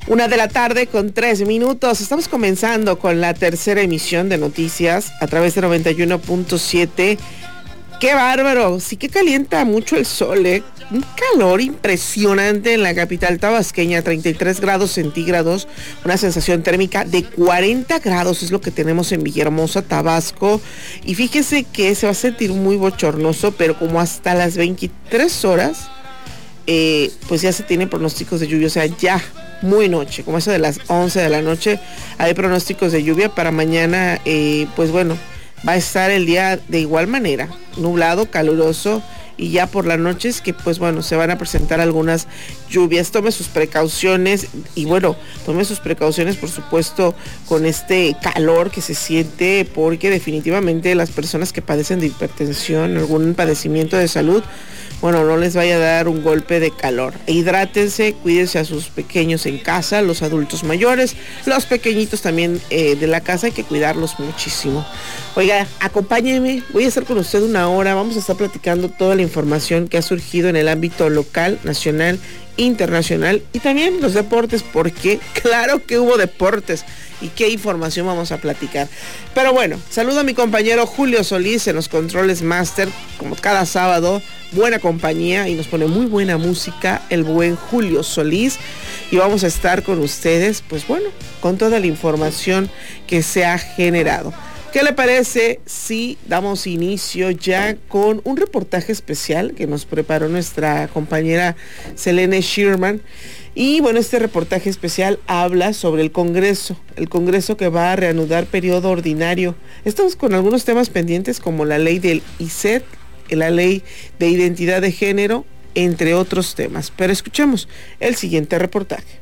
1:03 p.m. Estamos comenzando con la tercera emisión de noticias a través de 91.7. ¡Qué bárbaro! Sí que calienta mucho el sol, ¿eh? Un calor impresionante en la capital tabasqueña, 33 grados centígrados, una sensación térmica de 40 grados es lo que tenemos en Villahermosa, Tabasco. Y fíjese que se va a sentir muy bochornoso, pero como hasta las 23 horas, pues ya se tienen pronósticos de lluvia, o sea, ya muy noche, como eso de las 11 de la noche, hay pronósticos de lluvia para mañana. Pues bueno, va a estar el día de igual manera, nublado, caluroso, y ya por las noches que pues bueno, se van a presentar algunas lluvias. Tome sus precauciones y bueno, tome sus precauciones por supuesto con este calor que se siente, porque definitivamente las personas que padecen de hipertensión, algún padecimiento de salud, bueno, no les vaya a dar un golpe de calor. Hidrátense, cuídense a sus pequeños en casa, los adultos mayores, los pequeñitos también de la casa, hay que cuidarlos muchísimo. Oiga, acompáñenme, voy a estar con usted 1 hora, vamos a estar platicando toda la información que ha surgido en el ámbito local, nacional, internacional y también los deportes, porque claro que hubo deportes. ¿Y qué información vamos a platicar? Pero bueno, saludo a mi compañero Julio Solís en los controles master, como cada sábado, buena compañía y nos pone muy buena música, el buen Julio Solís. Y vamos a estar con ustedes, pues bueno, con toda la información que se ha generado. ¿Qué le parece si damos inicio ya con un reportaje especial que nos preparó nuestra compañera Selene Sherman? Y bueno, este reportaje especial habla sobre el Congreso que va a reanudar periodo ordinario. Estamos con algunos temas pendientes como la ley del ICET, la ley de identidad de género, entre otros temas. Pero escuchemos el siguiente reportaje.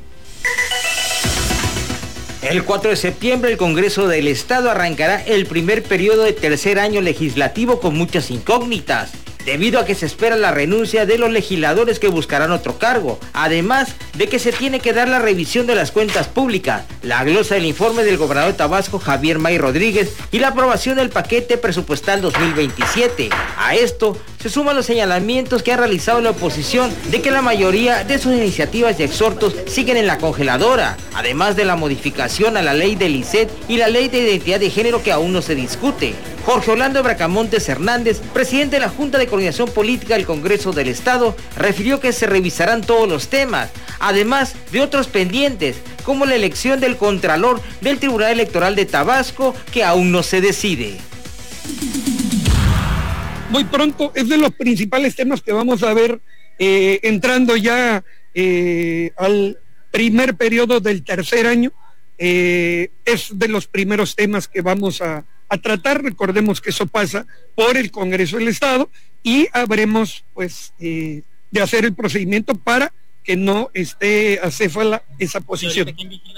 El 4 de septiembre el Congreso del Estado arrancará el primer periodo de tercer año legislativo con muchas incógnitas, debido a que se espera la renuncia de los legisladores que buscarán otro cargo, además de que se tiene que dar la revisión de las cuentas públicas, la glosa del informe del gobernador de Tabasco, Javier May Rodríguez, y la aprobación del paquete presupuestal 2027. A esto se suman los señalamientos que ha realizado la oposición de que la mayoría de sus iniciativas y exhortos siguen en la congeladora, además de la modificación a la ley del ICET y la ley de identidad de género que aún no se discute. Jorge Orlando Bracamontes Hernández, presidente de la Junta de Coordinación Política del Congreso del Estado, refirió que se revisarán todos los temas, además de otros pendientes, como la elección del Contralor del Tribunal Electoral de Tabasco, que aún no se decide. Muy pronto es de los principales temas que vamos a ver entrando ya al primer periodo del tercer año. Es de los primeros temas que vamos a tratar. Recordemos que eso pasa por el Congreso del Estado y habremos pues de hacer el procedimiento para que no esté acéfala esa posición.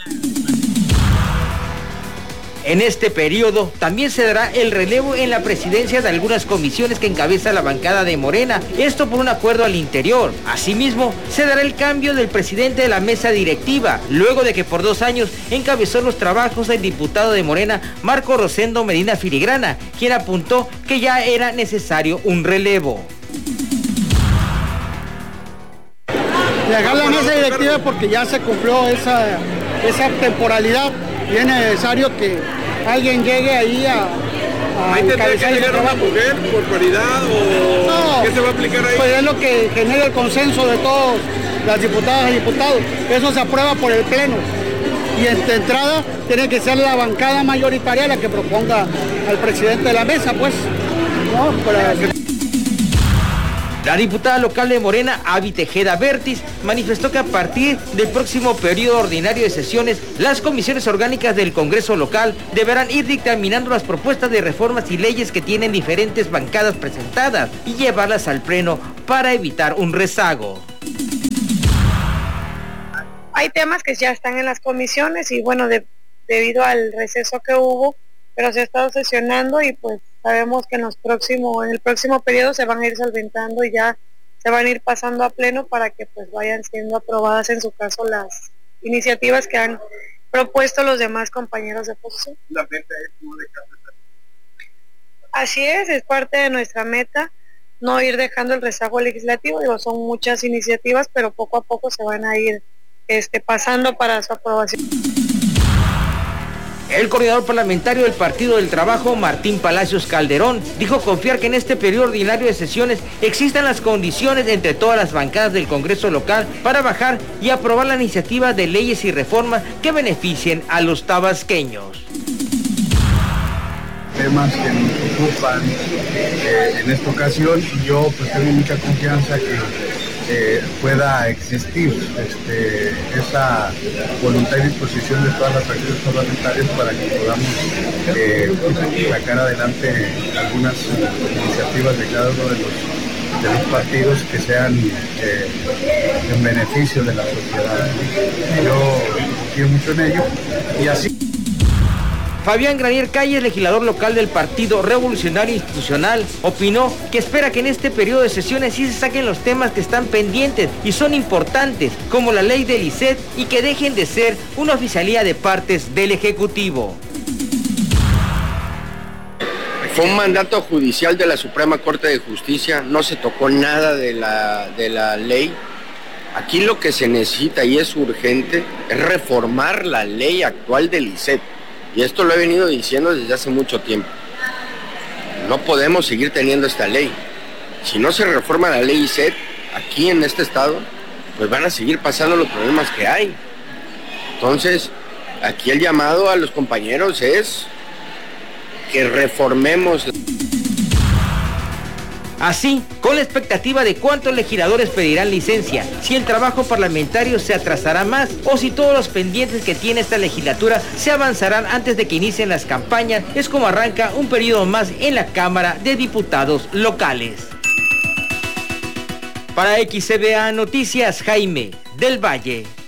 En este periodo también se dará el relevo en la presidencia de algunas comisiones que encabeza la bancada de Morena, esto por un acuerdo al interior. Asimismo, se dará el cambio del presidente de la mesa directiva, luego de que por 2 años encabezó los trabajos el diputado de Morena, Marco Rosendo Medina Filigrana, quien apuntó que ya era necesario un relevo. Dejar la mesa directiva porque ya se cumplió esa temporalidad y es necesario que alguien llegue ahí a encabezar ese trabajo. ¿Mujer por paridad o no, qué se va a aplicar ahí? Pues es lo que genera el consenso de todos las diputadas y diputados. Eso se aprueba por el Pleno. Y de entrada tiene que ser la bancada mayoritaria la que proponga al presidente de la mesa, pues, ¿no? La diputada local de Morena, Avi Tejeda Bertis, manifestó que a partir del próximo periodo ordinario de sesiones, las comisiones orgánicas del Congreso local deberán ir dictaminando las propuestas de reformas y leyes que tienen diferentes bancadas presentadas y llevarlas al Pleno para evitar un rezago. Hay temas que ya están en las comisiones y bueno, debido al receso que hubo, pero se ha estado sesionando y pues sabemos que en el próximo periodo se van a ir solventando y ya se van a ir pasando a pleno para que pues vayan siendo aprobadas en su caso las iniciativas que han propuesto los demás compañeros de oposición. La meta es no dejar de hacer. Así es parte de nuestra meta, no ir dejando el rezago legislativo, son muchas iniciativas, pero poco a poco se van a ir pasando para su aprobación. El coordinador parlamentario del Partido del Trabajo, Martín Palacios Calderón, dijo confiar que en este periodo ordinario de sesiones existan las condiciones entre todas las bancadas del Congreso local para bajar y aprobar la iniciativa de leyes y reformas que beneficien a los tabasqueños. Temas que nos ocupan en esta ocasión, y yo pues tengo mucha confianza que pueda existir esa voluntad y disposición de todas las fracciones parlamentarias para que podamos sacar adelante algunas iniciativas de cada uno de los partidos que sean en beneficio de la sociedad. Yo confío mucho en ello y así. Fabián Granier Calles, legislador local del Partido Revolucionario Institucional, opinó que espera que en este periodo de sesiones sí se saquen los temas que están pendientes y son importantes, como la ley del ICET, y que dejen de ser una oficialía de partes del Ejecutivo. Fue un mandato judicial de la Suprema Corte de Justicia, no se tocó nada de la ley. Aquí lo que se necesita y es urgente es reformar la ley actual del ICET. Y esto lo he venido diciendo desde hace mucho tiempo. No podemos seguir teniendo esta ley. Si no se reforma la ley ICET, aquí en este estado, pues van a seguir pasando los problemas que hay. Entonces, aquí el llamado a los compañeros es que reformemos. Así, con la expectativa de cuántos legisladores pedirán licencia, si el trabajo parlamentario se atrasará más o si todos los pendientes que tiene esta legislatura se avanzarán antes de que inicien las campañas, es como arranca un periodo más en la Cámara de Diputados locales. Para XCBA Noticias, Jaime del Valle.